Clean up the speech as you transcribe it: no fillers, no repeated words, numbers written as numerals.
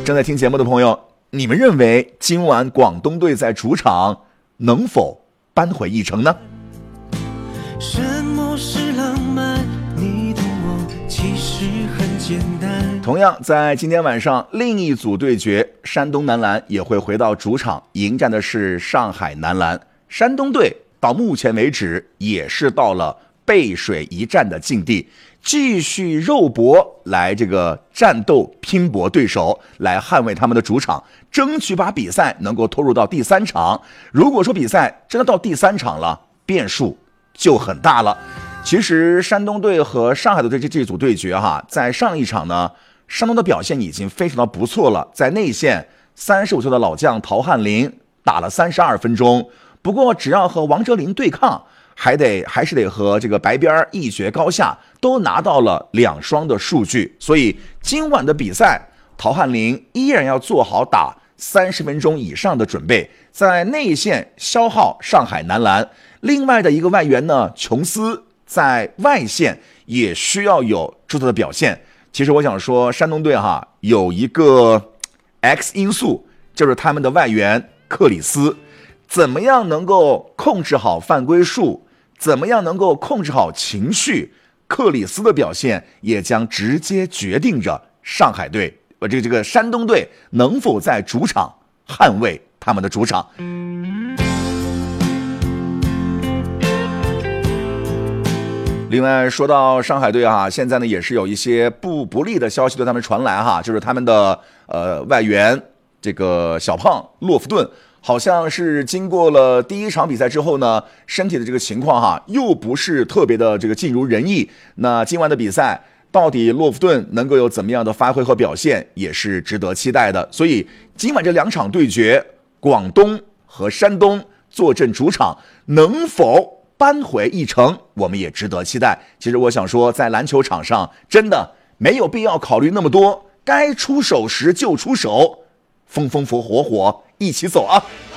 正在听节目的朋友，你们认为今晚广东队在主场能否扳回一城呢？ 什么是浪漫？你懂我，其实很简单。 同样，在今天晚上另一组对决，山东男篮也会回到主场迎战的是上海男篮。山东队到目前为止也是到了背水一战的境地，继续肉搏来这个战斗拼搏对手，来捍卫他们的主场，争取把比赛能够拖入到第3场。如果说比赛真的到第3场了，变数就很大了。其实山东队和上海队这组对决在上一场呢，山东的表现已经非常的不错了。在内线35岁的老将陶汉林打了32分钟，不过只要和王哲林对抗，还是得和这个白边一决高下，都拿到了2双的数据。所以今晚的比赛，陶汉林依然要做好打30分钟以上的准备，在内线消耗上海男篮。另外的一个外援呢，琼斯在外线也需要有出色的表现。其实我想说，山东队有一个 X 因素，就是他们的外援克里斯，怎么样能够控制好犯规数，怎么样能够控制好情绪，克里斯的表现也将直接决定着上海队这个山东队能否在主场捍卫他们的主场。另外说到上海队现在呢也是有一些不利的消息对他们传来就是他们的外援这个小胖洛夫顿，好像是经过了第1场比赛之后呢，身体的这个情况又不是特别的这个尽如人意。那今晚的比赛到底洛夫顿能够有怎么样的发挥和表现，也是值得期待的。所以今晚这2场对决，广东和山东坐镇主场，能否扳回一城，我们也值得期待。其实我想说，在篮球场上真的没有必要考虑那么多，该出手时就出手，风风火火一起走啊。